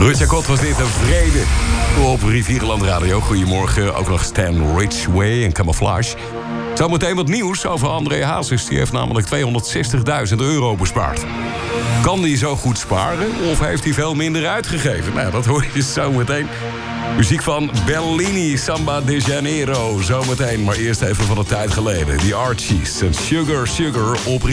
Rutja Kot was dit, een vrede. Op Rivierenland Radio. Goedemorgen. Ook nog Stan Ridgway en Camouflage. Zometeen wat nieuws over André Hazes. Die heeft namelijk €260.000 bespaard. Kan die zo goed sparen of heeft hij veel minder uitgegeven? Nou, dat hoor je zometeen. Muziek van Bellini, Samba de Janeiro. Zometeen, maar eerst even van een tijd geleden. The Archies en Sugar Sugar op